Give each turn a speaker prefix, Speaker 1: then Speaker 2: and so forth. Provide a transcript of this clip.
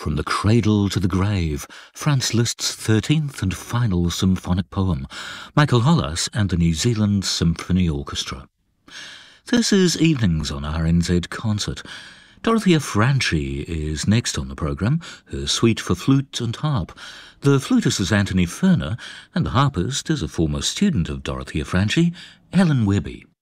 Speaker 1: From the Cradle to the Grave, Franz Liszt's 13th and final symphonic poem, Michael Hollas and the New Zealand Symphony Orchestra. This is Evenings on RNZ Concert. Dorothea Franchi is next on the programme, her suite for flute and harp. The flutist is Anthony Ferner, and the harpist is a former student of Dorothea Franchi, Helen Webby.